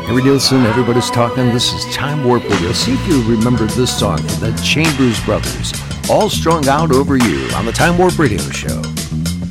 Harry Nilsson, everybody's talking. This is Time Warp Radio. See if you remember this song from the Chambers Brothers. All Strung Out Over You on the Time Warp Radio Show.